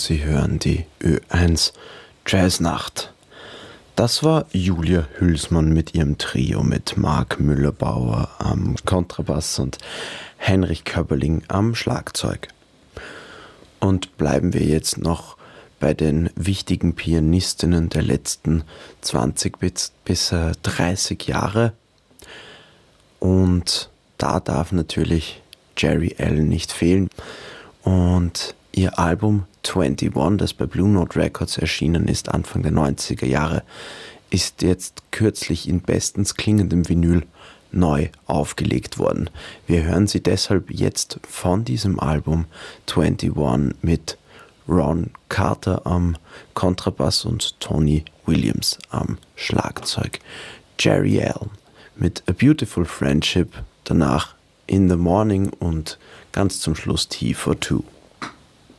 Sie hören die Ö1 Jazznacht. Das war Julia Hülsmann mit ihrem Trio mit Mark Müller-Bauer am Kontrabass und Heinrich Köberling am Schlagzeug. Und bleiben wir jetzt noch bei den wichtigen Pianistinnen der letzten 20 bis 30 Jahre. Und da darf natürlich Geri Allen nicht fehlen. Und ihr Album 21, das bei Blue Note Records erschienen ist, Anfang der 90er Jahre, ist jetzt kürzlich in bestens klingendem Vinyl neu aufgelegt worden. Wir hören sie deshalb jetzt von diesem Album 21 mit Ron Carter am Kontrabass und Tony Williams am Schlagzeug. Geri Allen mit A Beautiful Friendship, danach In the Morning und ganz zum Schluss T for Two.